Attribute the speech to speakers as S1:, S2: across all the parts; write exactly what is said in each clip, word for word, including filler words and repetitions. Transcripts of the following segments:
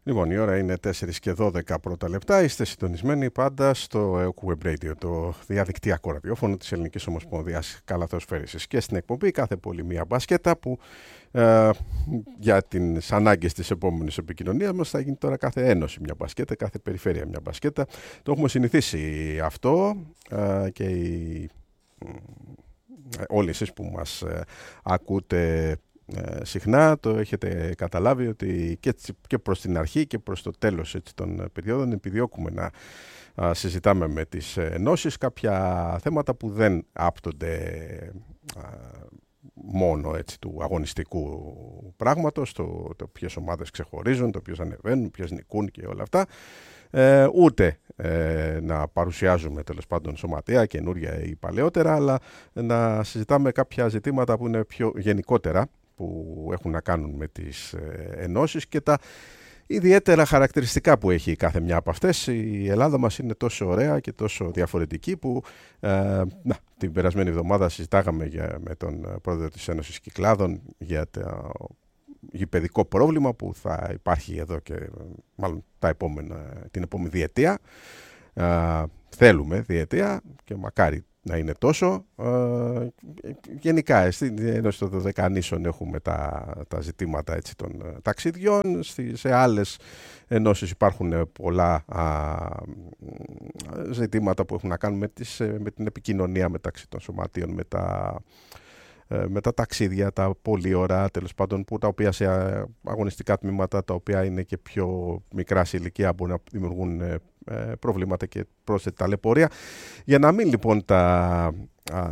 S1: Λοιπόν, η ώρα είναι τέσσερις και δώδεκα πρώτα λεπτά. Είστε συντονισμένοι πάντα στο ΕΟΚ Web Radio, το διαδικτυακό ραδιόφωνο της Ελληνικής Ομοσπονδίας Καλαθοσφαίρισης. Και στην εκπομπή κάθε πολύ μία μπασκέτα που ε, για τις ανάγκες της επόμενης επικοινωνίας μας θα γίνει τώρα κάθε ένωση μια μπασκέτα, κάθε περιφέρεια μια μπασκέτα. Το έχουμε συνηθίσει αυτό ε, και οι, ε, όλοι εσείς που μας ε, ακούτε Ε, συχνά το έχετε καταλάβει ότι και, και προς την αρχή και προς το τέλος έτσι, των περιόδων επιδιώκουμε να α, συζητάμε με τις ενώσεις κάποια θέματα που δεν άπτονται α, μόνο έτσι, του αγωνιστικού πράγματος, το, το ποιες ομάδες ξεχωρίζουν, το ποιες ανεβαίνουν, ποιες νικούν και όλα αυτά, ε, ούτε ε, να παρουσιάζουμε τέλος πάντων σωματεία καινούρια ή παλαιότερα, αλλά να συζητάμε κάποια ζητήματα που είναι πιο γενικότερα, που έχουν να κάνουν με τις ενώσεις και τα ιδιαίτερα χαρακτηριστικά που έχει κάθε μια από αυτές. Η Ελλάδα μας είναι τόσο ωραία και τόσο διαφορετική που ε, να, την περασμένη εβδομάδα συζητάγαμε για, με τον πρόεδρο της Ένωσης Κυκλάδων για το γηπεδικό πρόβλημα που θα υπάρχει εδώ και μάλλον τα επόμενα, την επόμενη διετία. Ε, θέλουμε διετία και μακάρι να είναι τόσο. Ε, γενικά, στην Ένωση των Δωδεκανήσων έχουμε τα, τα ζητήματα έτσι, των ταξιδιών. Στη, σε άλλες ενώσεις υπάρχουν πολλά α, ζητήματα που έχουν να κάνουν με, τις, με την επικοινωνία μεταξύ των σωματείων, με τα, με τα ταξίδια, τα πολύ ώρα, τέλος πάντων, που τα οποία σε αγωνιστικά τμήματα, τα οποία είναι και πιο μικρά σε ηλικία, μπορούν να δημιουργούν προβλήματα και πρόσθετη ταλαιπωρία. Για να μην λοιπόν τα α,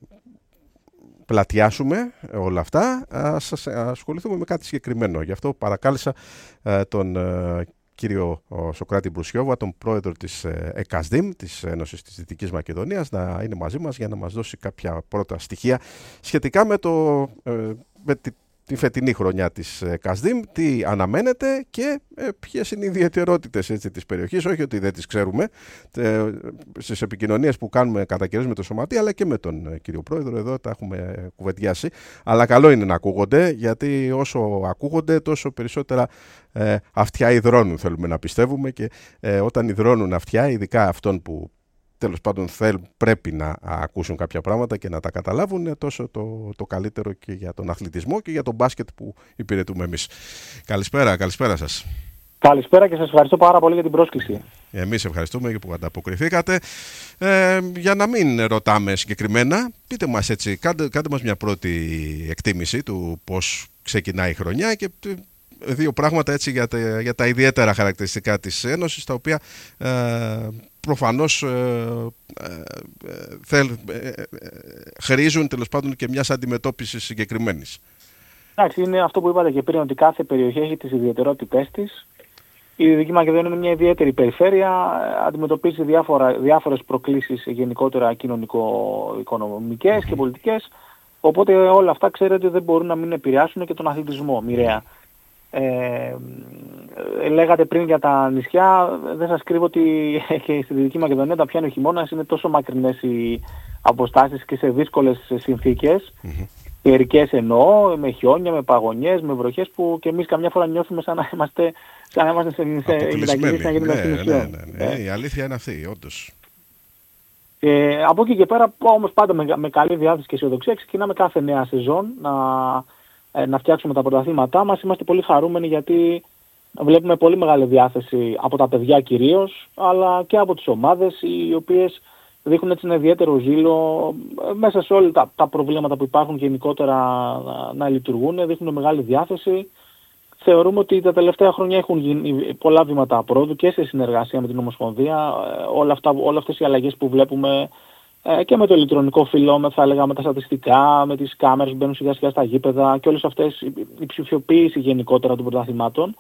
S1: πλατιάσουμε όλα αυτά, ας ασχοληθούμε με κάτι συγκεκριμένο. Γι' αυτό παρακάλεσα α, τον α, κύριο Σωκράτη Μπρουσιόβα, τον πρόεδρο της ΕΚΑΣΔΙΜ, της Ένωσης της Δυτικής Μακεδονίας, να είναι μαζί μας για να μας δώσει κάποια πρώτα στοιχεία σχετικά με, το, με τη, τη φετινή χρονιά της ΕΚΑΣΔΙΜ, τι αναμένεται και ε, ποιες είναι οι ιδιαιτερότητες έτσι, της περιοχής, όχι ότι δεν τις ξέρουμε, τε, στις επικοινωνίες που κάνουμε κατά καιρούς με το Σωματείο, αλλά και με τον κύριο πρόεδρο εδώ τα έχουμε κουβεντιάσει. Αλλά καλό είναι να ακούγονται, γιατί όσο ακούγονται τόσο περισσότερα ε, αυτιά υδρώνουν, θέλουμε να πιστεύουμε, και ε, όταν υδρώνουν αυτιά, ειδικά αυτών που τέλος πάντων θέλ, πρέπει να ακούσουν κάποια πράγματα και να τα καταλάβουν, τόσο το, το καλύτερο και για τον αθλητισμό και για τον μπάσκετ που υπηρετούμε εμείς. Καλησπέρα, καλησπέρα σας.
S2: Καλησπέρα και σας ευχαριστώ πάρα πολύ για την πρόσκληση.
S1: Εμείς ευχαριστούμε και που ανταποκριθήκατε. Ε, για να μην ρωτάμε συγκεκριμένα, πείτε μας έτσι, κάντε, κάντε μας μια πρώτη εκτίμηση του πώς ξεκινάει η χρονιά και δύο πράγματα έτσι για τα, για τα ιδιαίτερα χαρακτηριστικά της Ένωσης, τα οποία ε, προφανώς ε, ε, θέλ, ε, ε, χρήζουν τέλος πάντων και μιας αντιμετώπισης συγκεκριμένης.
S2: Εντάξει, είναι αυτό που είπατε και πριν, ότι κάθε περιοχή έχει τις ιδιαιτερότητές της. Η Δυτική Μακεδονία είναι μια ιδιαίτερη περιφέρεια, αντιμετωπίζει διάφορα, διάφορες προκλήσεις γενικότερα κοινωνικο-οικονομικές mm-hmm. και πολιτικές, οπότε όλα αυτά ξέρετε δεν μπορούν να μην επηρεάσουν και τον αθλητισμό μοιραία. Ε, λέγατε πριν για τα νησιά, δεν σας κρύβω ότι και στη Δυτική Μακεδονία τα πιάνει ο χειμώνας, είναι τόσο μακρινές οι αποστάσεις και σε δύσκολες συνθήκες, mm-hmm. ιερικές εννοώ, με χιόνια, με παγωνιές, με βροχές, που και εμείς καμιά φορά νιώθουμε σαν να είμαστε σαν να είμαστε σε μετακινήσεις να γίνουμε στην
S1: ουσία. Ναι, ναι, ναι, ναι. Η αλήθεια είναι αυτή, όντως.
S2: Ε, από εκεί και πέρα, όμως πάντα με, με καλή διάθεση και αισιοδοξία, ξεκινάμε κάθε νέα σεζόν να να φτιάξουμε τα πρωταθλήματά μας. Είμαστε πολύ χαρούμενοι γιατί βλέπουμε πολύ μεγάλη διάθεση από τα παιδιά κυρίως, αλλά και από τις ομάδες, οι οποίες δείχνουν έτσι ένα ιδιαίτερο ζήλο μέσα σε όλα τα, τα προβλήματα που υπάρχουν γενικότερα να, να λειτουργούν, δείχνουν μεγάλη διάθεση. Θεωρούμε ότι τα τελευταία χρόνια έχουν γίνει πολλά βήματα πρόοδου και σε συνεργασία με την Ομοσπονδία. Όλα αυτά, όλα αυτές οι αλλαγές που βλέπουμε και με το ηλεκτρονικό φύλλο, θα έλεγα, με τα στατιστικά, με τις κάμερες που μπαίνουν σιγά σιγά στα γήπεδα και όλες αυτές, η ψηφιοποίηση γενικότερα των πρωταθλημάτων,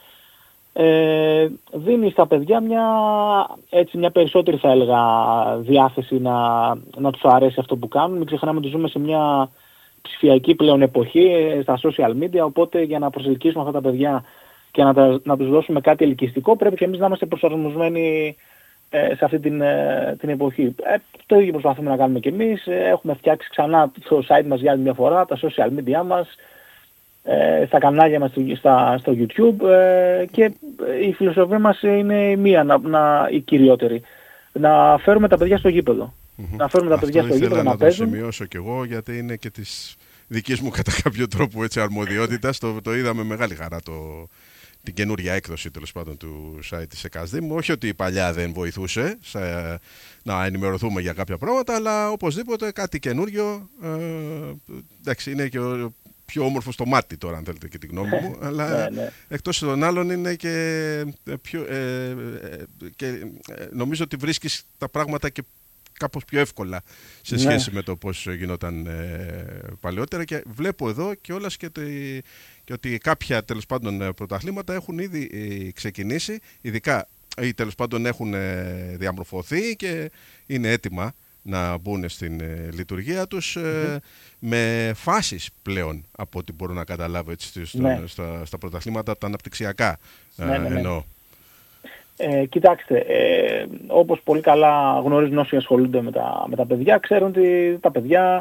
S2: ε, δίνει στα παιδιά μια, έτσι, μια περισσότερη, θα έλεγα, διάθεση να, να τους αρέσει αυτό που κάνουν. Μην ξεχνάμε ότι ζούμε σε μια ψηφιακή πλέον εποχή, στα social media, οπότε για να προσελκύσουμε αυτά τα παιδιά και να, τα, να τους δώσουμε κάτι ελκυστικό, πρέπει και εμείς να είμαστε προσαρμοσμένοι σε αυτή την, την εποχή. Ε, το ίδιο προσπαθούμε να κάνουμε και εμείς. Έχουμε φτιάξει ξανά το site μας για άλλη μια φορά, τα social media μας. ε, στα κανάλια μας στα, στο YouTube ε, και η φιλοσοφία μας είναι μία, να, να, η κυριότερη. Να φέρουμε τα παιδιά στο γήπεδο.
S1: Mm-hmm.
S2: Να φέρουμε τα παιδιά στο γήπεδο να, να παίζουν.
S1: Το σημειώσω κι εγώ, γιατί είναι και της δικής μου κατά κάποιο τρόπο έτσι, αρμοδιότητας. το, το είδα με μεγάλη χαρά το, την καινούρια έκδοση τέλος πάντων του site της ΕΚΑΣΔΗΜ. Όχι ότι η παλιά δεν βοηθούσε σε, να ενημερωθούμε για κάποια πράγματα, αλλά οπωσδήποτε κάτι καινούριο. Ε, εντάξει, είναι και ο πιο όμορφο στο μάτι τώρα, αν θέλετε και τη γνώμη μου, αλλά ναι, ναι. εκτός των άλλων είναι και, πιο, ε, και ε, νομίζω ότι βρίσκεις τα πράγματα και κάπως πιο εύκολα σε σχέση ναι. με το πώς γινόταν ε, παλαιότερα, και βλέπω εδώ και όλας και, το, και ότι κάποια τέλος πάντων πρωταθλήματα έχουν ήδη ε, ξεκινήσει, ειδικά ή τέλος πάντων έχουν ε, διαμορφωθεί και είναι έτοιμα να μπουν στην ε, λειτουργία τους ε, mm-hmm. με φάσεις πλέον, από ό,τι μπορώ να καταλάβω έτσι, στο, ναι. στα, στα πρωταθλήματα τα αναπτυξιακά ε, ναι, ναι, ναι. εννοώ.
S2: Ε, κοιτάξτε, ε, όπως πολύ καλά γνωρίζουν όσοι ασχολούνται με τα, με τα παιδιά, ξέρουν ότι τα παιδιά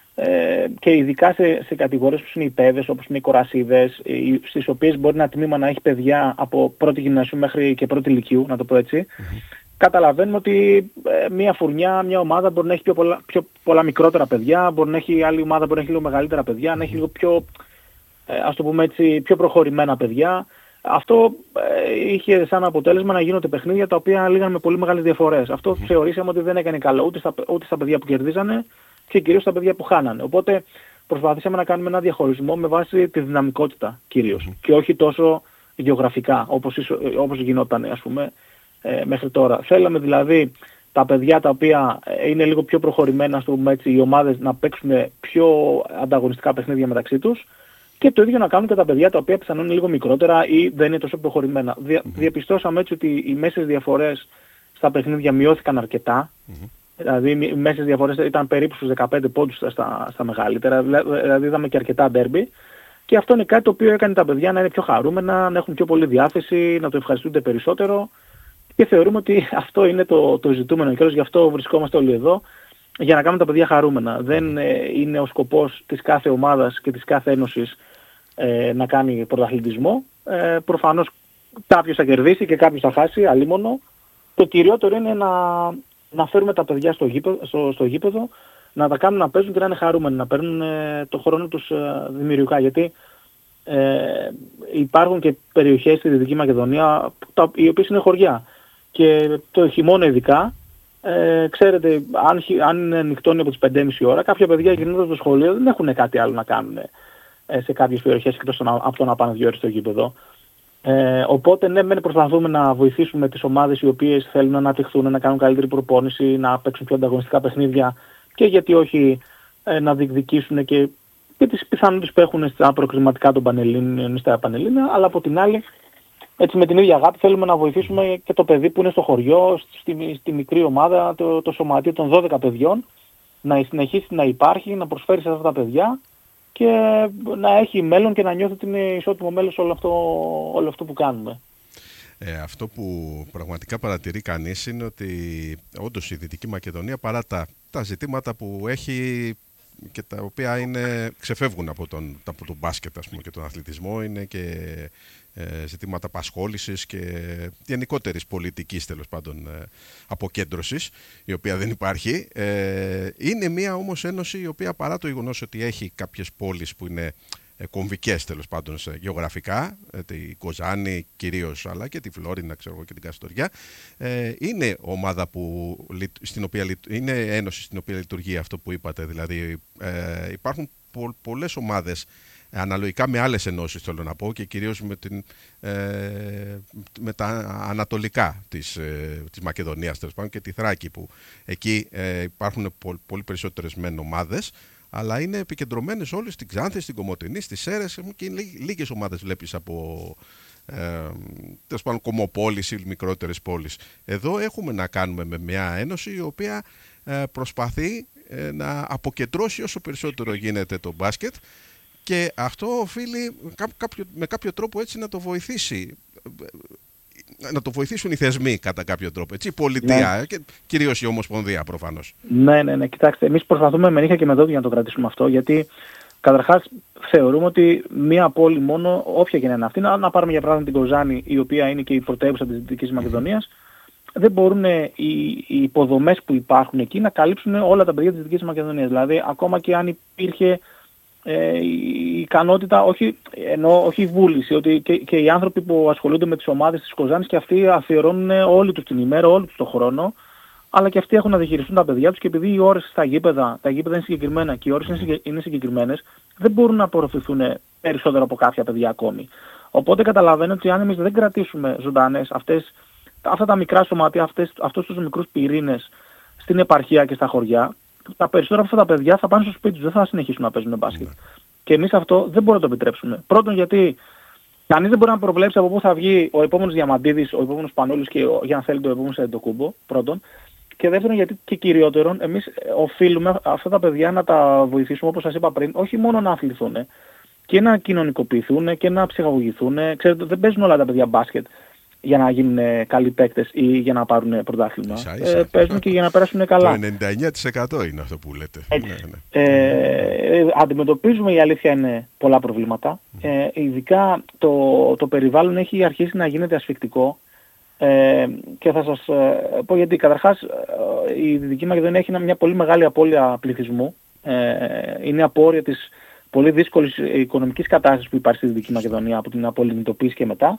S2: ε, και ειδικά σε, σε κατηγορίες που είναι οι παιδες, όπως είναι οι κορασίδες, στις οποίες μπορεί ένα τμήμα να έχει παιδιά από πρώτη γυμνασίου μέχρι και πρώτη λυκείου, να το πω έτσι, mm-hmm. καταλαβαίνουμε ότι ε, μια φουρνιά, μια ομάδα μπορεί να έχει πιο πολλά, πιο πολλά μικρότερα παιδιά, μπορεί να έχει άλλη ομάδα μπορεί να έχει λίγο μεγαλύτερα παιδιά, mm-hmm. να έχει λίγο πιο, ε, ας το πούμε έτσι, πιο προχωρημένα παιδιά. Αυτό ε, είχε σαν αποτέλεσμα να γίνονται παιχνίδια τα οποία λίγαν με πολύ μεγάλες διαφορές. Αυτό mm-hmm. θεωρήσαμε ότι δεν έκανε καλό ούτε στα, ούτε στα παιδιά που κερδίζανε και κυρίως στα παιδιά που χάνανε. Οπότε προσπαθήσαμε να κάνουμε ένα διαχωρισμό με βάση τη δυναμικότητα κυρίως mm-hmm. και όχι τόσο γεωγραφικά όπως, όπως γινόταν, ας πούμε, ε, μέχρι τώρα. Θέλαμε δηλαδή τα παιδιά τα οποία είναι λίγο πιο προχωρημένα, ας το πούμε έτσι, οι ομάδες να παίξουν πιο ανταγωνιστικά παιχνίδια μεταξύ τους. Και το ίδιο να κάνουν και τα παιδιά τα οποία πιθανόν είναι λίγο μικρότερα ή δεν είναι τόσο προχωρημένα. Δια, mm-hmm. Διαπιστώσαμε έτσι ότι οι μέσες διαφορές στα παιχνίδια μειώθηκαν αρκετά. Mm-hmm. Δηλαδή οι μέσες διαφορές ήταν περίπου στους δεκαπέντε πόντους στα, στα μεγαλύτερα. Δηλαδή είδαμε και αρκετά ντέρμπι. Και αυτό είναι κάτι το οποίο έκανε τα παιδιά να είναι πιο χαρούμενα, να έχουν πιο πολλή διάθεση, να το ευχαριστούνται περισσότερο. Και θεωρούμε ότι αυτό είναι το, το ζητούμενο. Και γι' αυτό βρισκόμαστε όλοι εδώ, για να κάνουμε τα παιδιά χαρούμενα. Δεν ε, είναι ο σκοπός της κάθε ομάδας και της κάθε ένωσης ε, να κάνει πρωταθλητισμό. Ε, προφανώς κάποιος θα κερδίσει και κάποιος θα χάσει, αλίμονο. Το κυριότερο είναι να, να φέρουμε τα παιδιά στο γήπεδο, στο, στο γήπεδο, να τα κάνουν να παίζουν και να είναι χαρούμενοι, να παίρνουν ε, το χρόνο τους ε, δημιουργικά. Γιατί ε, υπάρχουν και περιοχές στη Δυτική Μακεδονία, τα, οι οποίες είναι χωριά. Και το χειμώνα ειδικά, Ε, ξέρετε, αν, αν νυχτώνει από τις πέντε και μισή ώρα, κάποια παιδιά γυρνώντας στο σχολείο δεν έχουν κάτι άλλο να κάνουν ε, σε κάποιες περιοχές εκτός από το να πάνε δύο ώρες στο γήπεδο. Ε, οπότε ναι, μεν προσπαθούμε να βοηθήσουμε τις ομάδες οι οποίες θέλουν να αναπτυχθούν, να κάνουν καλύτερη προπόνηση, να παίξουν πιο ανταγωνιστικά παιχνίδια και γιατί όχι ε, να διεκδικήσουν και, και τις πιθανότητες που έχουν στα προκριματικά των Πανελλήνιων, στα Πανελλήνια, αλλά από την άλλη, έτσι με την ίδια αγάπη θέλουμε να βοηθήσουμε και το παιδί που είναι στο χωριό, στη, στη μικρή ομάδα, το, το σωματείο των δώδεκα παιδιών, να συνεχίσει να υπάρχει, να προσφέρει σε αυτά τα παιδιά και να έχει μέλλον και να νιώθει ότι είναι ισότιμο μέλος όλο αυτό, όλο αυτό που κάνουμε.
S1: Ε, αυτό που πραγματικά παρατηρεί κανείς είναι ότι όντως η Δυτική Μακεδονία, παρά τα, τα ζητήματα που έχει και τα οποία είναι, ξεφεύγουν από τον, από τον μπάσκετ, ας πούμε, και τον αθλητισμό, είναι και ε, ζητήματα απασχόλησης και γενικότερης πολιτικής, τέλος πάντων, ε, αποκέντρωσης, η οποία δεν υπάρχει. Ε, είναι μια όμως ένωση η οποία, παρά το γεγονός ότι έχει κάποιες πόλεις που είναι ε, κομβικές, τέλος πάντων, σε, γεωγραφικά, ε, τη Κοζάνη κυρίως, αλλά και τη Φλόρινα, ξέρω, και την Καστοριά, ε, είναι ομάδα που, στην οποία, είναι ένωση στην οποία λειτουργεί αυτό που είπατε, δηλαδή ε, υπάρχουν πο, πολλές ομάδες αναλογικά με άλλες ενώσεις, θέλω να πω, και κυρίως με, την, ε, με τα ανατολικά της, ε, της Μακεδονίας, τέλος πάντων, και τη Θράκη, που εκεί ε, υπάρχουν πο, πολύ περισσότερες μεν ομάδες, αλλά είναι επικεντρωμένες όλες στην Ξάνθη, στην Κομοτηνή, στις Σέρρες, και λίγες ομάδες βλέπεις από ε, τέλος πάντων κομμοπόλεις ή μικρότερες πόλεις. Εδώ έχουμε να κάνουμε με μια ένωση η οποία ε, προσπαθεί ε, να αποκεντρώσει όσο περισσότερο γίνεται το μπάσκετ, και αυτό οφείλει κάποιο, με κάποιο τρόπο έτσι να το βοηθήσει, να το βοηθήσουν οι θεσμοί κατά κάποιο τρόπο, έτσι, η πολιτεία, ναι, και κυρίως η Ομοσπονδία προφανώς.
S2: Ναι, ναι, ναι, κοιτάξτε, εμείς προσπαθούμε με νύχια και με δόντια να το κρατήσουμε αυτό, γιατί Καταρχάς, θεωρούμε ότι μία πόλη μόνο, όποια και να είναι αυτή, να, να πάρουμε για παράδειγμα την Κοζάνη, η οποία είναι και η πρωτεύουσα της Δυτικής Μακεδονίας, δεν μπορούν οι, οι υποδομές που υπάρχουν εκεί να καλύψουν όλα τα παιδιά της Δυτικής Μακεδονίας. Δηλαδή, ακόμα και αν υπήρχε ε, η ικανότητα, όχι, ενώ, όχι η βούληση, ότι και, και οι άνθρωποι που ασχολούνται με τις ομάδες της Κοζάνης και αυτοί αφιερώνουν όλη τους την ημέρα, όλη τους τον χρόνο, αλλά και αυτοί έχουν να διαχειριστούν τα παιδιά τους και επειδή οι ώρες στα γήπεδα, τα γήπεδα είναι συγκεκριμένα και οι ώρες είναι, είναι συγκεκριμένες, δεν μπορούν να απορροφηθούν περισσότερο από κάποια παιδιά ακόμη. Οπότε καταλαβαίνω ότι αν εμείς δεν κρατήσουμε ζωντανές αυτές, αυτά τα μικρά σωματεία, αυτές, αυτούς τους μικρούς πυρήνες στην επαρχία και στα χωριά, τα περισσότερα από αυτά τα παιδιά θα πάνε στο σπίτι τους, δεν θα συνεχίσουν να παίζουν μπάσκετ. Και εμείς αυτό δεν μπορούμε να το επιτρέψουμε. Πρώτον, γιατί κανείς δεν μπορεί να προβλέψει από πού θα βγει ο επόμενος Διαμαντίδης, ο επόμενος Πανόλης και ο, για να θέλει το επόμενο Αντετοκούμπο, πρώτον. Και δεύτερον, γιατί και κυριότερον, εμείς οφείλουμε αυτά τα παιδιά να τα βοηθήσουμε, όπως σας είπα πριν, όχι μόνο να αθληθούν και να κοινωνικοποιηθούν και να ψυχαγωγηθούν. Ξέρετε, δεν παίζουν όλα τα παιδιά μπάσκετ για να γίνουν καλοί παίκτες ή για να πάρουν πρωτάθλημα. Ε, παίζουν και για να περάσουν καλά.
S1: Το ενενήντα εννέα τοις εκατό είναι αυτό που λέτε.
S2: Ναι, ναι. Ε, αντιμετωπίζουμε, η αλήθεια είναι, πολλά προβλήματα. Ε, ειδικά το, το περιβάλλον έχει αρχίσει να γίνεται ασφικτικό. Ε, και θα σας ε, πω γιατί. Καταρχάς, ε, η Δυτική Μακεδονία έχει μια πολύ μεγάλη απώλεια πληθυσμού. Ε, είναι απόρρια της πολύ δύσκολης οικονομικής κατάστασης που υπάρχει στη Δυτική Μακεδονία από την απολυμνητοποίηση και μετά.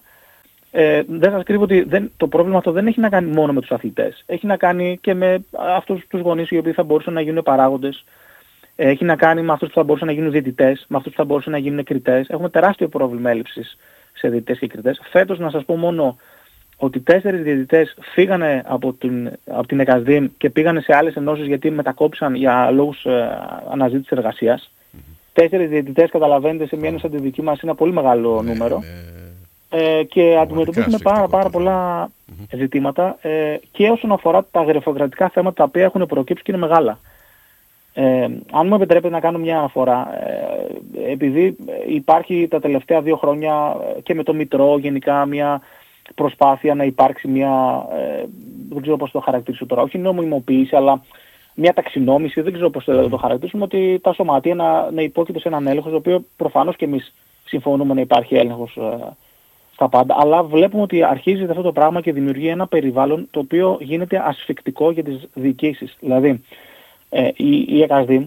S2: Ε, δεν σας κρύβω ότι δεν, το πρόβλημα αυτό δεν έχει να κάνει μόνο με τους αθλητές. Έχει να κάνει και με αυτούς τους γονείς οι οποίοι θα μπορούσαν να γίνουν παράγοντες. Ε, έχει να κάνει με αυτούς που θα μπορούσαν να γίνουν διαιτητές, με αυτούς που θα μπορούσαν να γίνουν κριτές. Έχουμε τεράστιο πρόβλημα έλλειψης σε διαιτητές και κριτές. Φέτος, να σας πω μόνο ότι τέσσερις διαιτητές φύγανε από την, από την ΕΚΑΣΔΗΜ και πήγανε σε άλλες ενώσεις γιατί μετακόπησαν για λόγους ε, αναζήτησης εργασίας. Mm-hmm. Τέσσερις διαιτητές, καταλαβαίνετε, σε μια ένωση σαν τη δική μας είναι ένα πολύ μεγάλο ναι, νούμερο. Ναι. Ε, και αντιμετωπίζουμε πάρα, πάρα πολλά mm-hmm. ζητήματα ε, και όσον αφορά τα γραφειοκρατικά θέματα τα οποία έχουν προκύψει και είναι μεγάλα. Ε, αν μου επιτρέπετε να κάνω μια αναφορά, ε, επειδή υπάρχει τα τελευταία δύο χρόνια και με το Μητρό γενικά μια προσπάθεια να υπάρξει μια, ε, δεν ξέρω πώς το χαρακτηρίσω τώρα, όχι νομιμοποίηση, αλλά μια ταξινόμηση, δεν ξέρω πώς το, το χαρακτηρίσουμε, ότι τα σωματεία να, να υπόκειται σε έναν έλεγχο, το οποίο προφανώς και εμείς συμφωνούμε να υπάρχει έλεγχος ε, στα πάντα, αλλά βλέπουμε ότι αρχίζει αυτό το πράγμα και δημιουργεί ένα περιβάλλον το οποίο γίνεται ασφικτικό για τις διοικήσεις. Δηλαδή, ε, η, η ΕΚΑΣΔΗΜ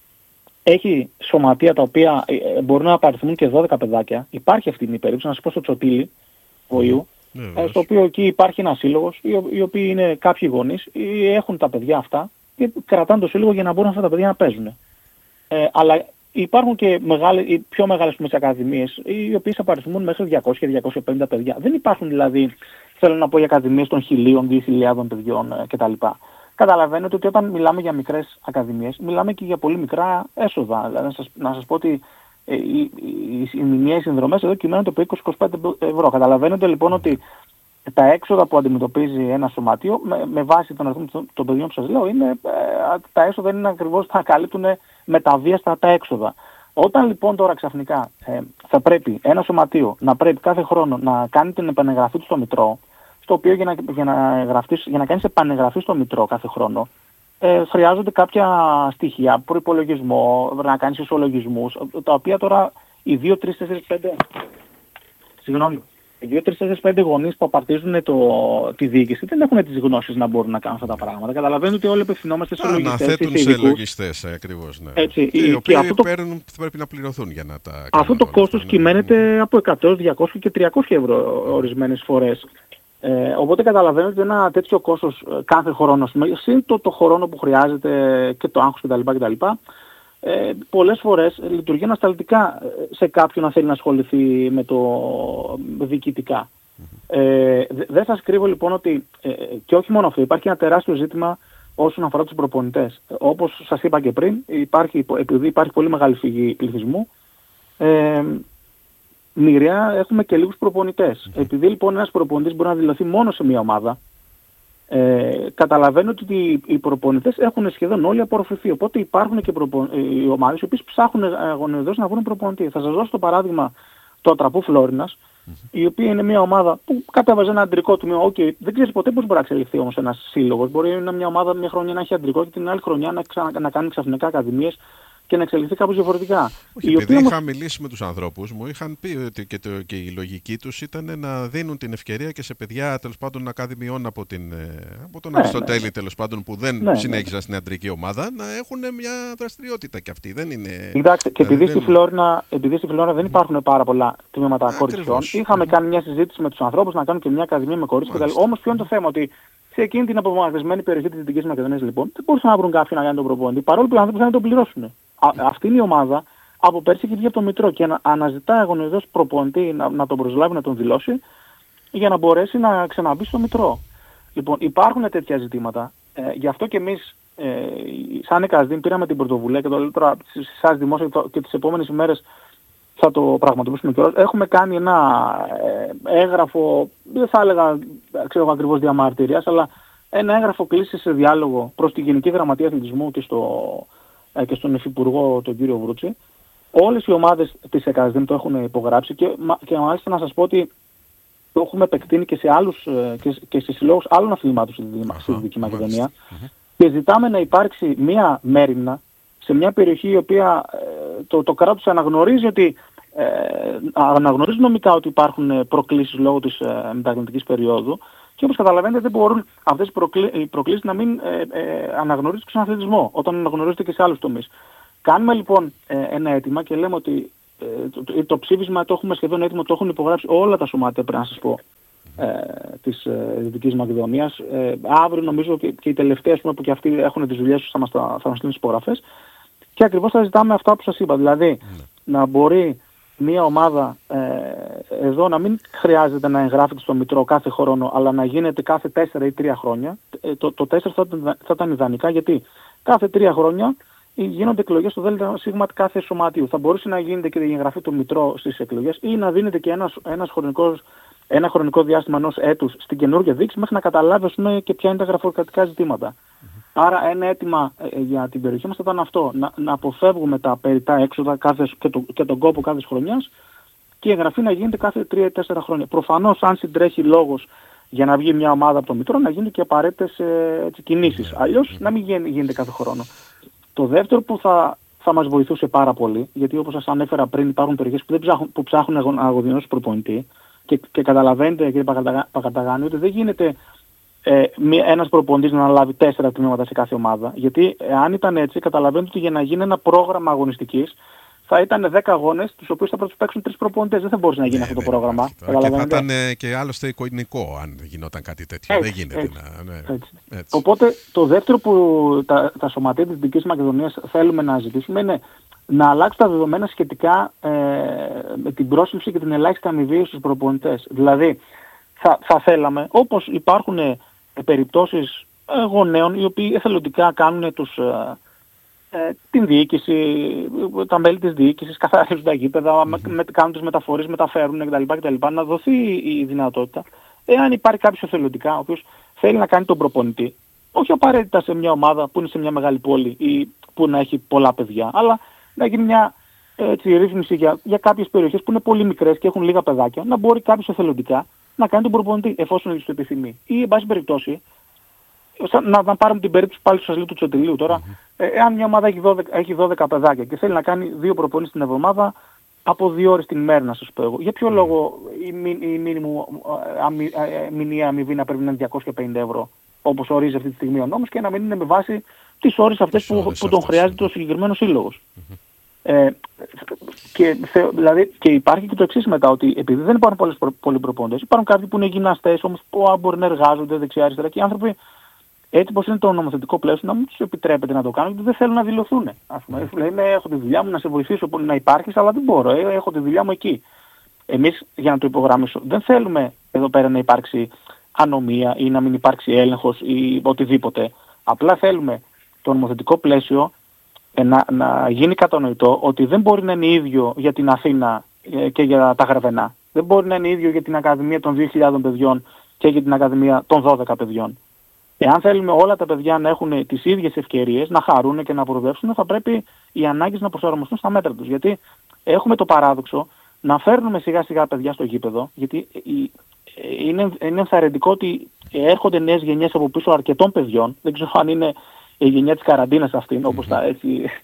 S2: έχει σωματεία τα οποία ε, μπορούν να απαριθμούν και δώδεκα παιδάκια. Υπάρχει αυτή η περίπτωση, να σας πω στο Τσοτήλι, Βοηού, ε, στο οποίο εκεί υπάρχει ένας σύλλογος, οι, οι οποίοι είναι κάποιοι γονείς, ή έχουν τα παιδιά αυτά και κρατάνε το σύλλογο για να μπορούν αυτά τα παιδιά να παίζουν. Ε, αλλά υπάρχουν και μεγάλες, οι πιο μεγάλες ακαδημίες, οι οποίες απαριθμούν μέχρι διακόσια με διακόσια πενήντα παιδιά. Δεν υπάρχουν δηλαδή, θέλω να πω, οι ακαδημίες των χιλίων, δύο χιλιάδων παιδιών ε, κτλ. Καταλαβαίνετε ότι όταν μιλάμε για μικρές ακαδημίες, μιλάμε και για πολύ μικρά έσοδα. Δηλαδή, να σας, να σας πω ότι ε, οι, οι, οι μηνιαίες συνδρομές εδώ κυμαίνονται από είκοσι με είκοσι πέντε ευρώ. Καταλαβαίνετε λοιπόν ότι τα έξοδα που αντιμετωπίζει ένα σωματείο, με, με βάση τον αριθμό των, των παιδιών που σας λέω, είναι, ε, τα έσοδα είναι ακριβώς, θα καλύπτουν με τα βίαστα τα έξοδα. Όταν λοιπόν τώρα ξαφνικά ε, θα πρέπει ένα σωματείο να πρέπει κάθε χρόνο να κάνει την επανεγγραφή του στο Μητρό, στο οποίο για να, για να, γραφτείς, για να κάνεις επανεγγραφή στο Μητρό κάθε χρόνο, ε, χρειάζονται κάποια στοιχεία, προϋπολογισμό, να κάνεις ισολογισμούς, τα οποία τώρα οι δύο, τρεις, τέσσερις, πέντε... Συγγνώμη. Οι δύο, τρεις, τέσσερις, πέντε γονείς που απαρτίζουν το, τη διοίκηση δεν έχουν τις γνώσεις να μπορούν να κάνουν αυτά τα πράγματα. Καταλαβαίνετε ότι όλοι απευθυνόμαστε σε λογιστές.
S1: Να θέτουν σε λογιστές, ακριβώς. Ναι.
S2: Έτσι,
S1: οι
S2: και
S1: οποίοι
S2: αυτό το,
S1: παίρνουν, πρέπει να πληρωθούν για να τα κάνουν.
S2: Αυτό το κόστος κυμαίνεται από εκατό, διακόσια και τριακόσια ευρώ ορισμένες φορές. Ε, οπότε καταλαβαίνετε ότι ένα τέτοιο κόστος κάθε χρόνο, συν το, το χρόνο που χρειάζεται και το άγχος κτλ. κτλ. Ε, πολλές φορές λειτουργεί ανασταλτικά σε κάποιον να θέλει να ασχοληθεί με το διοικητικά. Ε, δεν σας κρύβω λοιπόν ότι ε, και όχι μόνο αυτό, υπάρχει ένα τεράστιο ζήτημα όσον αφορά τους προπονητές. Όπως σας είπα και πριν, υπάρχει, επειδή υπάρχει πολύ μεγάλη φυγή πληθυσμού, ε, μοιραία έχουμε και λίγους προπονητές. Επειδή λοιπόν ένας προπονητής μπορεί να δηλωθεί μόνο σε μια ομάδα, Ε, καταλαβαίνω ότι οι προπονητές έχουν σχεδόν όλοι απορροφηθεί. Οπότε υπάρχουν και προπο... οι ομάδες οι οποίες ψάχνουν αγωνιωδώς να βρουν προπονητή. Θα σας δώσω το παράδειγμα του Ατραπού Φλόρινας, mm-hmm. η οποία είναι μια ομάδα που κατέβαζε ένα αντρικό τμήμα. Okay, δεν ξέρεις ποτέ πώς μπορεί να εξελιχθεί όμως ένας σύλλογος. Μπορεί να μια ομάδα μια χρονιά να έχει αντρικό και την άλλη χρονιά να, ξα... να κάνει ξαφνικά ακαδημίες και να εξελιχθεί κάπως διαφορετικά.
S1: Όχι, επειδή είχα όμως... μιλήσει με τους ανθρώπους μου, είχαν πει ότι και, το, και η λογική τους ήταν να δίνουν την ευκαιρία και σε παιδιά τέλος πάντων ακαδημιών από, την, από τον ναι, Αριστοτέλη ναι. τέλος πάντων που δεν ναι, συνέχισαν ναι. στην ιατρική ομάδα να έχουν μια δραστηριότητα κι αυτοί. Δεν είναι...
S2: Κοιτάξτε, και επειδή, δεν... στη Φλόρινα, επειδή στη Φλόρινα δεν υπάρχουν πάρα πολλά τμήματα κοριτσιών, είχαμε mm-hmm. κάνει μια συζήτηση με τους ανθρώπους να κάνουν και μια ακαδημία με κορίτσια. Όμως ποιο είναι το θέμα, ότι σε εκείνη την απομακρυσμένη περιοχή της Δυτικής Μακεδονίας λοιπόν δεν μπορούσαν να βρουν κάποιον να κάνει τον προπονητή, παρόλο που οι άνθρωποι δεν τον πληρώσουν. Α, αυτή είναι η ομάδα από πέρσι έχει βγει από το Μητρό και να, αναζητά αγωνιστός προπονητή να, να τον προσλάβει, να τον δηλώσει για να μπορέσει να ξαναμπεί στο Μητρό. Λοιπόν, υπάρχουν τέτοια ζητήματα. Ε, γι' αυτό και εμείς, ε, σαν ΕΚΑΣΔΙΜ, πήραμε την πρωτοβουλία και το λέω τώρα σε εσάς δημόσια και, και τις επόμενες ημέρες θα το πραγματοποιήσουμε κιόλας. Έχουμε κάνει ένα ε, έγγραφο, δεν θα έλεγα ξέρω ακριβώς διαμαρτυρίας, αλλά ένα έγγραφο κλήσης σε διάλογο προς τη Γενική Γραμματεία Αθλητισμού και, στο, ε, και στον Υφυπουργό τον κύριο Βρούτση. Όλες οι ομάδες της ΕΚΑΣΔΙΜ το έχουν υπογράψει και, και μάλιστα να σας πω ότι το έχουμε επεκτείνει και σε, άλλους, και, και σε συλλόγους άλλων αθλημάτων στη Δυτική Μακεδονία mm-hmm. και ζητάμε να υπάρξει μία μέριμνα σε μια περιοχή η οποία ε, το, το κράτος αναγνωρίζει ότι ε, αναγνωρίζει νομικά ότι υπάρχουν προκλήσεις λόγω της ε, μεταγεννητικής περίοδου και όπως καταλαβαίνετε δεν μπορούν αυτές οι, προκλή, οι προκλήσεις να μην ε, ε, αναγνωρίζουν στον αθλητισμό όταν αναγνωρίζονται και σε άλλους τομείς. Κάνουμε λοιπόν ε, ένα αίτημα και λέμε ότι ε, το, το ψήφισμα το έχουμε σχεδόν έτοιμο, το έχουν υπογράψει όλα τα σωμάτια πρέπει να σας πω ε, της ε, Δυτικής Μακεδονίας. Ε, αύριο νομίζω και, και οι τελευταίες που και αυτοί έχουν τις δουλειές τους θα μας, θα, θα μας στείλουν τις υπογραφές και ακριβώς θα ζητάμε αυτά που σας είπα. Δηλαδή mm. να μπορεί μια ομάδα ε, εδώ να μην χρειάζεται να εγγράφεται στο Μητρό κάθε χρόνο αλλά να γίνεται κάθε τέσσερα ή τρία χρόνια. Ε, το, το τέσσερα θα, θα ήταν ιδανικά γιατί κάθε τρία χρόνια γίνονται εκλογές στο ΔΣ κάθε σωματείου. Θα μπορούσε να γίνεται και η εγγραφή του Μητρό στις εκλογές ή να δίνεται και ένας, ένας χρονικός, ένα χρονικό διάστημα ενός έτους στην καινούργια δίκηση μέχρι να καταλάβει ας πούμε, και ποια είναι τα γραφειοκρατικά ζητήματα. Mm-hmm. Άρα ένα αίτημα ε, για την περιοχή μας θα ήταν αυτό, να, να αποφεύγουμε τα περιττά έξοδα κάθε, και, το, και τον κόπο κάθε χρονιάς και η εγγραφή να γίνεται κάθε τρία ή τέσσερα χρόνια. Προφανώς αν συντρέχει λόγος για να βγει μια ομάδα από το Μητρό να γίνονται και απαραίτητες ε, κινήσεις. Mm-hmm. Αλλιώς να μην γίνεται κάθε χρόνο. Το δεύτερο που θα, θα μας βοηθούσε πάρα πολύ, γιατί όπως σας ανέφερα πριν υπάρχουν περιοχές που, δεν ψάχνουν, που ψάχνουν να αγωδιώσουν προπονητή και, και καταλαβαίνετε κύριε Πακαταγάνη ότι δεν γίνεται ε, ένας προπονητής να αναλάβει τέσσερα τμήματα σε κάθε ομάδα. Γιατί αν ήταν έτσι καταλαβαίνετε ότι για να γίνει ένα πρόγραμμα αγωνιστικής θα ήταν δέκα αγώνες, τους οποίους θα πρέπει να παίξουν τρεις προπονητές. Δεν θα μπορούσε να γίνει ναι, αυτό το πρόγραμμα.
S1: Και θα ήταν και άλλωστε εικονικό αν γινόταν κάτι τέτοιο. Έτσι, δεν γίνεται
S2: έτσι,
S1: να... Ναι,
S2: έτσι. Έτσι. Οπότε το δεύτερο που τα, τα σωματεία της Δυτικής Μακεδονίας θέλουμε να ζητήσουμε είναι να αλλάξουν τα δεδομένα σχετικά ε, με την πρόσληψη και την ελάχιστη αμοιβή στους προπονητές. Δηλαδή θα, θα θέλαμε, όπως υπάρχουν ε, περιπτώσεις ε, γονέων οι οποίοι εθελοντικά κάνουν τους... Ε, Ε, την διοίκηση, τα μέλη της διοίκησης, καθαρίζουν τα γήπεδα, mm-hmm. με, κάνουν τις μεταφορές, μεταφέρουν κτλ, κτλ. Να δοθεί η δυνατότητα, εάν υπάρχει κάποιος εθελοντικά, ο οποίος θέλει να κάνει τον προπονητή, όχι απαραίτητα σε μια ομάδα που είναι σε μια μεγάλη πόλη ή που να έχει πολλά παιδιά, αλλά να γίνει μια έτσι, ρύθμιση για, για κάποιες περιοχές που είναι πολύ μικρές και έχουν λίγα παιδάκια, να μπορεί κάποιος εθελοντικά να κάνει τον προπονητή, εφόσον το επιθυμεί. Ή, εν πάση περιπτώσει, να, να πάρουμε την περίπτωση πάλι του Σασλίου του Τσοτηλίου τώρα. Mm-hmm. Ε, εάν μια ομάδα έχει δώδεκα, έχει δώδεκα παιδάκια και θέλει να κάνει δύο προπονήσεις την εβδομάδα από δύο ώρες την ημέρα, να σας πω εγώ. Για ποιο mm-hmm. λόγο η, μη, η μήνυμου αμοι, μηνιαία αμοιβή να πρέπει να είναι διακόσια πενήντα ευρώ, όπως ορίζει αυτή τη στιγμή ο νόμος, και να μην είναι με βάση τις ώρες αυτές που, που τον χρειάζεται ο συγκεκριμένος σύλλογος. Mm-hmm. Ε, και, δηλαδή, και υπάρχει και το εξής μετά, ότι επειδή δεν υπάρχουν πολλές προ, πολλοί προπονητές, υπάρχουν κάποιοι που είναι γυμναστές, όμως που μπορεί να εργάζονται δεξιά-αριστερά και οι άνθρωποι. Έτσι πως είναι το νομοθετικό πλαίσιο να μην τους επιτρέπεται να το κάνουν γιατί δεν θέλουν να δηλωθούν. Ας πούμε, λένε έχω τη δουλειά μου να σε βοηθήσω να υπάρχεις αλλά δεν μπορώ, ε, έχω τη δουλειά μου εκεί. Εμείς για να το υπογραμμίσω δεν θέλουμε εδώ πέρα να υπάρξει ανομία ή να μην υπάρξει έλεγχος ή οτιδήποτε. Απλά θέλουμε το νομοθετικό πλαίσιο ε, να, να γίνει κατανοητό ότι δεν μπορεί να είναι ίδιο για την Αθήνα ε, και για τα Γραβενά. Δεν μπορεί να είναι ίδιο για την Ακαδημία των δύο χιλιάδων παιδιών και για την Ακαδημία των δώδεκα παιδιών. Εάν θέλουμε όλα τα παιδιά να έχουν τις ίδιες ευκαιρίες, να χαρούν και να προοδεύσουν, θα πρέπει οι ανάγκες να προσαρμοστούν στα μέτρα τους. Γιατί έχουμε το παράδοξο να φέρνουμε σιγά σιγά παιδιά στο γήπεδο, γιατί είναι, είναι ενθαρρυντικό ότι έρχονται νέες γενιές από πίσω αρκετών παιδιών. Δεν ξέρω αν είναι η γενιά της καραντίνας αυτή, όπως τα έτσι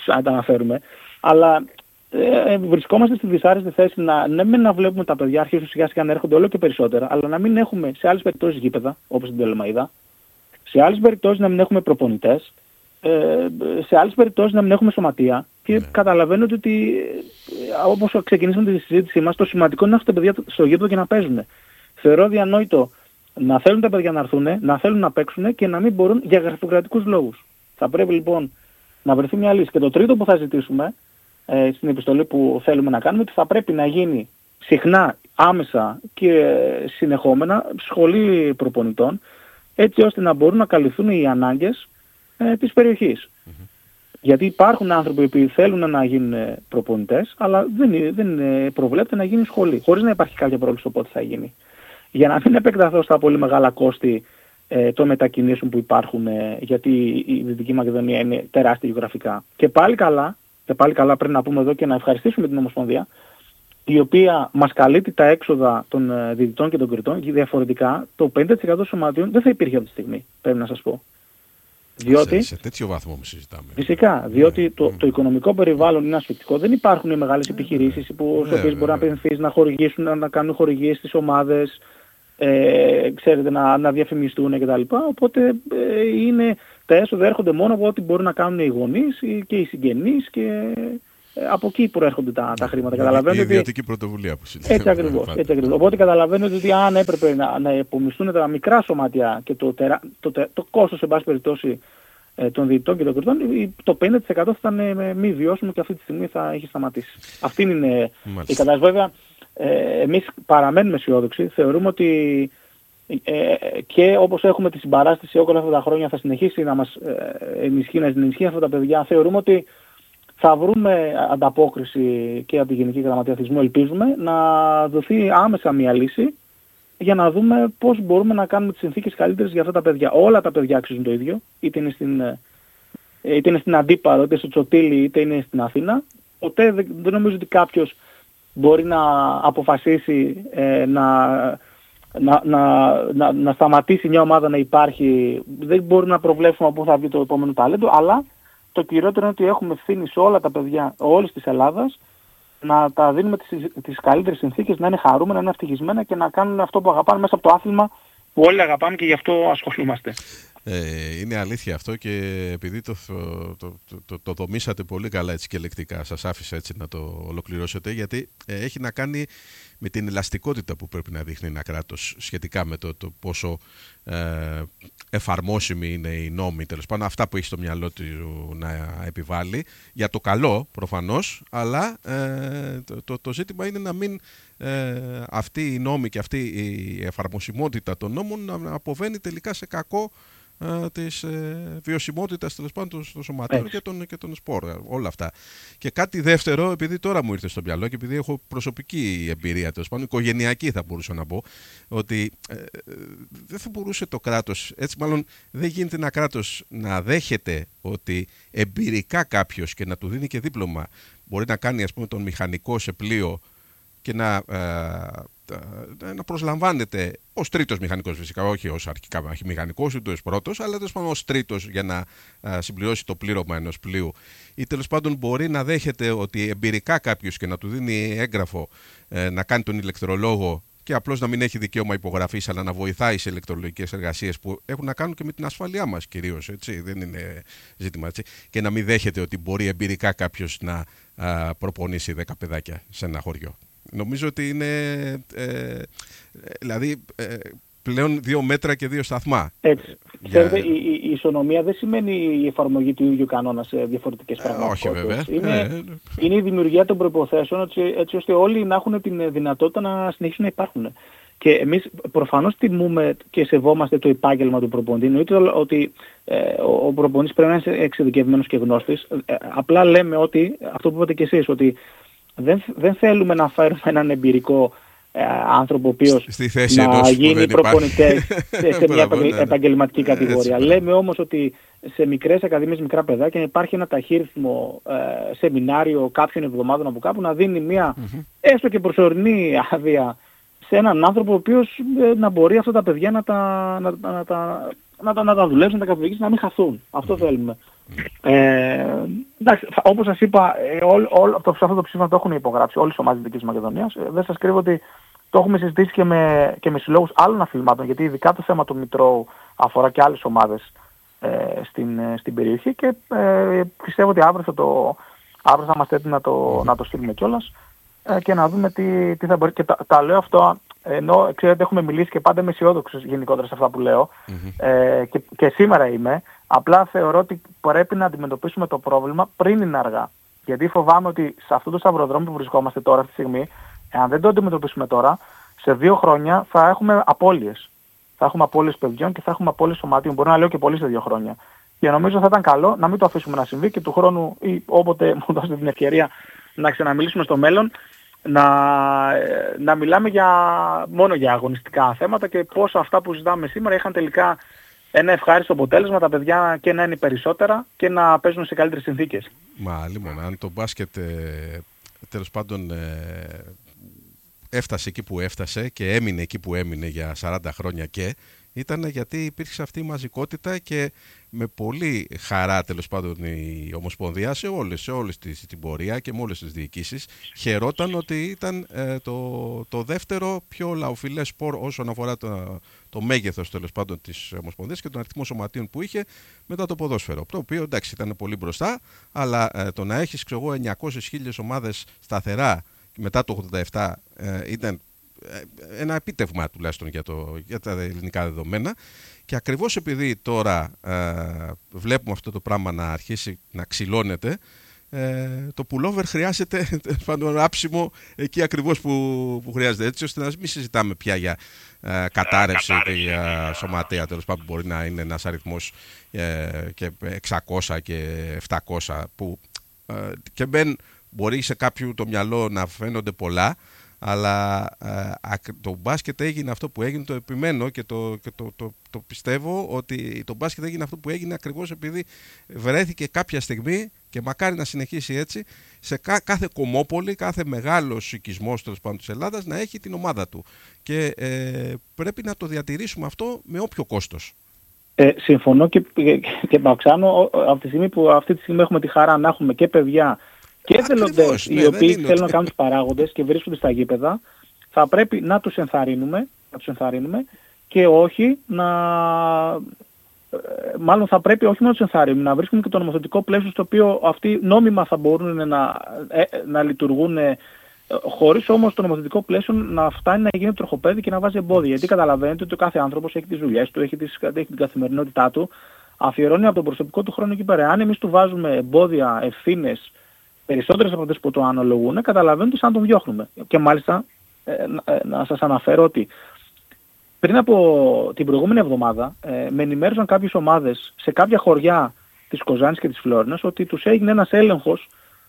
S2: τα αναφέρουμε. Αλλά ε, βρισκόμαστε στη δυσάρεστη θέση να, ναι, με να βλέπουμε τα παιδιά αρχίσουν σιγά σιγά να έρχονται όλο και περισσότερα, αλλά να μην έχουμε σε άλλες περιπτώσεις γήπεδα, όπως την Πτολεμαΐδα, σε άλλες περιπτώσεις να μην έχουμε προπονητές, ε, σε άλλες περιπτώσεις να μην έχουμε σωματεία. Και ναι. καταλαβαίνετε ότι, όπως ξεκινήσαμε τη συζήτησή μας, το σημαντικό είναι να έχουν τα παιδιά στο γήπεδο και να παίζουν. Θεωρώ διανόητο να θέλουν τα παιδιά να έρθουν, να θέλουν να παίξουν και να μην μπορούν για γραφειοκρατικούς λόγους. Θα πρέπει λοιπόν να βρεθεί μια λύση. Και το τρίτο που θα ζητήσουμε ε, στην επιστολή που θέλουμε να κάνουμε, ότι θα πρέπει να γίνει συχνά, άμεσα και συνεχόμενα σχολή προπονητών, έτσι ώστε να μπορούν να καλυφθούν οι ανάγκες ε, της περιοχής. Mm-hmm. Γιατί υπάρχουν άνθρωποι που θέλουν να γίνουν προπονητές, αλλά δεν, δεν προβλέπεται να γίνει σχολή, χωρίς να υπάρχει κάποια πρόβληση στο πότε θα γίνει. Για να μην επεκταθώ στα πολύ μεγάλα κόστη ε, των μετακινήσεων που υπάρχουν, ε, γιατί η Δυτική Μακεδονία είναι τεράστια γεωγραφικά. Και πάλι καλά, και πάλι καλά πρέπει να πούμε εδώ και να ευχαριστήσουμε την Ομοσπονδία, η οποία μας καλύπτει τα έξοδα των ε, διδυτών και των κριτών, και διαφορετικά το πενήντα τοις εκατό σωματείων δεν θα υπήρχε αυτή τη στιγμή, πρέπει να σας πω. Διότι,
S1: σε, σε τέτοιο βαθμό μου συζητάμε.
S2: Φυσικά, διότι yeah. το, το οικονομικό περιβάλλον είναι ασφυκτικό. Δεν υπάρχουν οι μεγάλες yeah. επιχειρήσεις yeah. που, yeah. οποίες yeah. μπορεί να απευθυνθείς, να χορηγήσουν, να, να κάνουν χορηγίες στις ομάδες, ε, ξέρετε, να, να διαφημιστούν κτλ. Οπότε ε, είναι, τα έσοδα έρχονται μόνο από ό,τι μπορούν να κάνουν οι γονείς και οι συγγενείς και ε, από εκεί προέρχονται τα, τα χρήματα.
S1: Καταλαβαίνετε. Η ιδιωτική πρωτοβουλία που συζητάμε.
S2: Έτσι ακριβώς, έτσι ακριβώς. Οπότε καταλαβαίνετε ότι αν έπρεπε να, να υπομισθούν τα μικρά σωματεία και το, τερα, το, το, το κόστος, σε πάση περιπτώσει, των διαιτητών και των κριτών, το πενήντα τοις εκατό θα ήταν μη βιώσιμο και αυτή τη στιγμή θα έχει σταματήσει. Αυτή είναι Μάλιστα. η κατάσταση. Βέβαια, ε, εμείς παραμένουμε αισιόδοξοι. Θεωρούμε ότι ε, και όπως έχουμε τη συμπαράσταση όλα αυτά τα χρόνια θα συνεχίσει να μας ε, ενισχύει, να ενισχύει αυτά τα παιδιά. Θεωρούμε ότι θα βρούμε ανταπόκριση και από τη Γενική Γραμματεία Αθλητισμού, ελπίζουμε, να δοθεί άμεσα μια λύση για να δούμε πώς μπορούμε να κάνουμε τις συνθήκες καλύτερες για αυτά τα παιδιά. Όλα τα παιδιά αξίζουν το ίδιο, είτε είναι στην, είτε είναι στην Αντίπαρο, είτε στο Τσοτήλι, είτε είναι στην Αθήνα. Ποτέ δεν, δεν νομίζω ότι κάποιος μπορεί να αποφασίσει ε, να, να, να, να, να σταματήσει μια ομάδα να υπάρχει. Δεν μπορούμε να προβλέψουμε από πού θα βγει το επόμενο ταλέντο, αλλά το κυριότερο είναι ότι έχουμε ευθύνη σε όλα τα παιδιά όλης της Ελλάδας να τα δίνουμε τις, τις καλύτερες συνθήκες, να είναι χαρούμενα, να είναι ευτυχισμένα και να κάνουν αυτό που αγαπάνε μέσα από το άθλημα που όλοι αγαπάμε και γι' αυτό ασχολούμαστε.
S1: Ε, είναι αλήθεια αυτό και επειδή το, το, το, το, το δομήσατε πολύ καλά έτσι και λεκτικά, σας άφησα έτσι να το ολοκληρώσετε, γιατί ε, έχει να κάνει με την ελαστικότητα που πρέπει να δείχνει ένα κράτος σχετικά με το, το πόσο ε, εφαρμόσιμοι είναι οι νόμοι, τέλος πάντων αυτά που έχει στο μυαλό του να επιβάλλει, για το καλό προφανώς, αλλά ε, το, το, το ζήτημα είναι να μην ε, αυτή η νόμη και αυτή η εφαρμοσιμότητα των νόμων να αποβαίνει τελικά σε κακό της ε, βιωσιμότητας τέλος πάντων των σωματείων και των, και των σπορ, όλα αυτά. Και κάτι δεύτερο, επειδή τώρα μου ήρθε στο μυαλό και επειδή έχω προσωπική εμπειρία τέλος πάντων, οικογενειακή θα μπορούσα να πω, ότι ε, δεν θα μπορούσε το κράτος, έτσι μάλλον δεν γίνεται ένα κράτος να δέχεται ότι εμπειρικά κάποιος και να του δίνει και δίπλωμα μπορεί να κάνει ας πούμε τον μηχανικό σε πλοίο και να, ε, να προσλαμβάνεται ως τρίτος μηχανικός φυσικά, όχι ως αρχικά μηχανικός ούτε ως πρώτος, αλλά τέλος πάντων ως τρίτος για να ε, συμπληρώσει το πλήρωμα ενός πλοίου, ή τέλος πάντων μπορεί να δέχεται ότι εμπειρικά κάποιος και να του δίνει έγγραφο ε, να κάνει τον ηλεκτρολόγο και απλώς να μην έχει δικαίωμα υπογραφής, αλλά να βοηθάει σε ηλεκτρολογικές εργασίες που έχουν να κάνουν και με την ασφαλειά μας κυρίως, έτσι, δεν είναι ζήτημα έτσι, και να μην δέχεται ότι μπορεί εμπειρικά κάποιος να α, προπονήσει δέκα παιδάκια σε ένα χωριό. Νομίζω ότι είναι, ε, δηλαδή, ε, πλέον δύο μέτρα και δύο σταθμά.
S2: Έτσι. Για... Ξέρετε, η, η, η ισονομία δεν σημαίνει η εφαρμογή του ίδιου κανόνα σε διαφορετικές ε, πραγματικότητες.
S1: Όχι βέβαια.
S2: Είναι, ε, είναι η δημιουργία των προϋποθέσεων έτσι, έτσι ώστε όλοι να έχουν την δυνατότητα να συνεχίσουν να υπάρχουν. Και εμείς προφανώς τιμούμε και σεβόμαστε το επάγγελμα του προπονητή. Εννοείται ότι ε, ο, ο προπονητής πρέπει να είναι εξειδικευμένος και γνώστης. Ε, απλά λέμε ότι, αυτό που είπατε και εσείς, ότι δεν, δεν θέλουμε να φέρουμε έναν εμπειρικό ε, άνθρωπο ο οποίος να γίνει προπονητές σε, σε μια ναι, επαγγελματική κατηγορία. Έτσι, λέμε όμως ότι σε μικρές ακαδημίες, μικρά παιδάκια, να υπάρχει ένα ταχύρυθμο ε, σεμινάριο κάποιων εβδομάδων από κάπου να δίνει μια mm-hmm. έστω και προσωρινή άδεια σε έναν άνθρωπο ο οποίος ε, να μπορεί αυτά τα παιδιά να τα, να, να, να, να, να, να τα δουλέψουν, να τα καθοδηγήσει, να μην χαθούν. Αυτό mm-hmm. θέλουμε. Ε, εντάξει, όπως σας είπα, όλ, όλ, αυτό, αυτό το ψήφισμα το έχουν υπογράψει όλες οι ομάδες της Δυτικής Μακεδονίας. Ε, δεν σας κρύβω ότι το έχουμε συζητήσει και με, και με συλλόγους άλλων αθλημάτων, γιατί ειδικά το θέμα του Μητρώου αφορά και άλλες ομάδες ε, στην, στην περιοχή και ε, πιστεύω ότι αύριο θα, το, αύριο θα είμαστε έτοιμοι να το, να το στείλουμε κιόλας ε, και να δούμε τι, τι θα μπορεί. Και τα, τα λέω αυτό, ενώ ξέρετε έχουμε μιλήσει και πάντα είμαι αισιόδοξος γενικότερα σε αυτά που λέω mm-hmm. ε, και, και σήμερα είμαι. Απλά θεωρώ ότι πρέπει να αντιμετωπίσουμε το πρόβλημα πριν είναι αργά. Γιατί φοβάμαι ότι σε αυτό το σταυροδρόμι που βρισκόμαστε τώρα αυτή τη στιγμή, εάν δεν το αντιμετωπίσουμε τώρα, σε δύο χρόνια θα έχουμε απώλειες. Θα έχουμε απώλειες παιδιών και θα έχουμε απώλειες σωματείων. Μπορεί να λέω και πολύ σε δύο χρόνια. Και νομίζω θα ήταν καλό να μην το αφήσουμε να συμβεί και του χρόνου ή όποτε μου δώσετε την ευκαιρία να ξαναμιλήσουμε στο μέλλον, να, να μιλάμε για, μόνο για αγωνιστικά θέματα και πώς αυτά που συζητάμε σήμερα είχαν τελικά ένα ευχάριστο αποτέλεσμα, τα παιδιά και να είναι περισσότερα και να παίζουν σε καλύτερες συνθήκες.
S1: Μα λοιπόν, αν το μπάσκετ ε, τέλος πάντων ε, έφτασε εκεί που έφτασε και έμεινε εκεί που έμεινε για σαράντα χρόνια και ήταν γιατί υπήρξε αυτή η μαζικότητα και με πολύ χαρά τέλος πάντων η Ομοσπονδία σε όλες, σε όλες τις, την πορεία και με όλες τις διοικήσεις χαιρόταν ότι ήταν ε, το, το δεύτερο πιο λαοφιλές σπορ όσον αφορά το, το μέγεθος τέλος πάντων της Ομοσπονδίας και τον αριθμό σωματείων που είχε μετά το ποδόσφαιρο. Το οποίο εντάξει ήταν πολύ μπροστά, αλλά ε, το να έχεις ξέρω εγώ εννιακόσιες χίλιες ομάδες σταθερά μετά το ογδόντα επτά ε, ήταν ένα επίτευγμα τουλάχιστον για, το, για τα ελληνικά δεδομένα και ακριβώς επειδή τώρα ε, βλέπουμε αυτό το πράγμα να αρχίσει να ξυλώνεται ε, το pullover χρειάζεται πάντων άψιμο εκεί ακριβώς που, που χρειάζεται έτσι ώστε να μην συζητάμε πια για ε, κατάρρευση και για σωματεία τέλος πάντων που μπορεί να είναι ένας αριθμός ε, και εξακόσια και επτακόσια που ε, και μπεν μπορεί σε κάποιου το μυαλό να φαίνονται πολλά, αλλά ε, το μπάσκετ έγινε αυτό που έγινε, το επιμένω και, το, και το, το, το πιστεύω ότι το μπάσκετ έγινε αυτό που έγινε ακριβώς επειδή βρέθηκε κάποια στιγμή και μακάρι να συνεχίσει έτσι σε κά, κάθε κομμόπολη, κάθε μεγάλος οικισμός τέλος πάντων της Ελλάδας να έχει την ομάδα του και ε, πρέπει να το διατηρήσουμε αυτό με όποιο κόστος.
S2: Ε, συμφωνώ και, και, και παυξάνω από τη στιγμή που αυτή τη στιγμή έχουμε τη χαρά να έχουμε και παιδιά και εθελοντές οι ναι, οποίοι θέλουν ότι... να κάνουν τους παράγοντες και βρίσκονται στα γήπεδα, θα πρέπει να τους ενθαρρύνουμε, να τους ενθαρρύνουμε και όχι να... Μάλλον θα πρέπει όχι να τους ενθαρρύνουμε, να βρίσκουμε και το νομοθετικό πλαίσιο στο οποίο αυτοί νόμιμα θα μπορούν να, να λειτουργούν χωρίς όμως το νομοθετικό πλαίσιο να φτάνει να γίνει τροχοπέδι και να βάζει εμπόδια. Γιατί καταλαβαίνετε ότι ο κάθε άνθρωπος έχει τις δουλειές του, έχει, τις, έχει την καθημερινότητά του, αφιερώνει από τον προσωπικό του χρόνο εκεί πέρα. Αν εμείς του βάζουμε εμπόδια, ευθύνες, περισσότερες από αυτές που το αναλογούν, καταλαβαίνετε σαν να τον διώχνουμε. Και μάλιστα ε, ε, να σας αναφέρω ότι πριν από την προηγούμενη εβδομάδα ε, με ενημέρωσαν κάποιες ομάδες σε κάποια χωριά της Κοζάνης και της Φλόρινας ότι τους έγινε ένας έλεγχος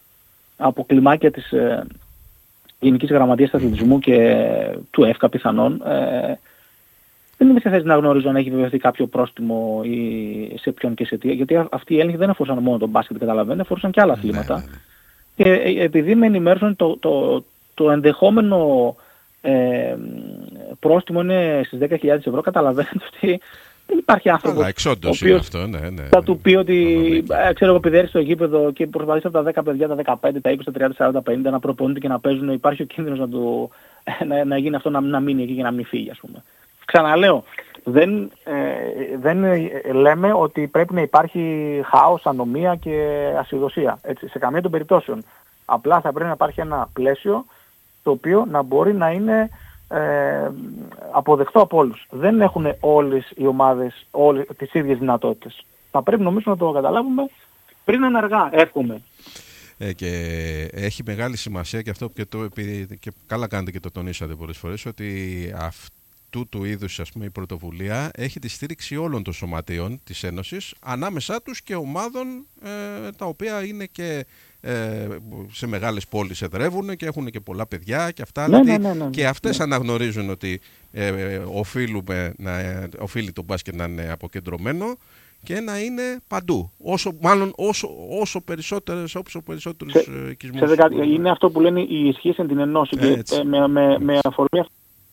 S2: από κλιμάκια της ε, Γενικής Γραμματείας Αθλητισμού και του ΕΦΚΑ πιθανόν. Ε, δεν είμαι σε θέση να γνωρίζω αν έχει βεβαιωθεί κάποιο πρόστιμο ή σε ποιον και σε τι, γιατί αυτοί οι έλεγχοι δεν αφορούσαν μόνο τον μπάσκετ, καταλαβαίνετε, αφορούσαν και άλλα αθλήματα. Ναι, ναι. Και επειδή με ενημέρωσαν το, το, το ενδεχόμενο ε, πρόστιμο είναι στις δέκα χιλιάδες ευρώ, καταλαβαίνετε ότι δεν υπάρχει άνθρωπος ο οποίος
S1: αυτό, ναι, ναι,
S2: θα του πει ότι ε, ξέρω εγώ επειδή έρθει στο γήπεδο και προσπαθείς από τα δέκα παιδιά, τα δεκαπέντε, τα είκοσι, τα τριάντα, τα σαράντα, πενήντα να προπονούνται και να παίζουν, υπάρχει ο κίνδυνος να, του, να, να γίνει αυτό, να, να μείνει εκεί και να μην φύγει ας πούμε. Ξαναλέω, δεν, ε, δεν λέμε ότι πρέπει να υπάρχει χάος, ανομία και ασυδοσία. Έτσι, σε καμία των περιπτώσεων. Απλά θα πρέπει να υπάρχει ένα πλαίσιο το οποίο να μπορεί να είναι ε, αποδεκτό από όλους. Δεν έχουν όλες οι ομάδες όλες τις ίδιες δυνατότητες. Θα πρέπει νομίζω να το καταλάβουμε πριν είναι αργά, εύχομαι.
S1: Ε, και έχει μεγάλη σημασία και αυτό και, το, και καλά κάνετε και το τονίσατε πολλές φορές ότι αυτό του είδους ας πούμε, η πρωτοβουλία έχει τη στήριξη όλων των σωματείων της Ένωσης ανάμεσά τους και ομάδων ε, τα οποία είναι και ε, σε μεγάλες πόλεις εδρεύουν και έχουν και πολλά παιδιά και αυτά
S2: ναι,
S1: δηλαδή,
S2: ναι, ναι, ναι,
S1: και αυτές
S2: ναι.
S1: αναγνωρίζουν ότι ε, ε, οφείλουμε να, ε, οφείλει το μπάσκετ να είναι αποκεντρωμένο και να είναι παντού. Όσο, μάλλον όσο, όσο περισσότερες, όσο περισσότερους σε, οικισμούς.
S2: Σε, είναι αυτό που λένε οι ισχύς εν την ενώση και ε, με, με, με αφορμή.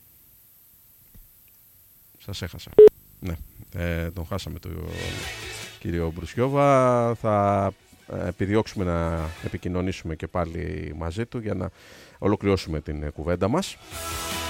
S1: Σας έχασα. Ναι, ε, τον χάσαμε το... κύριο Μπρουσιόβα. Θα επιδιώξουμε να επικοινωνήσουμε και πάλι μαζί του για να ολοκληρώσουμε την κουβέντα μας.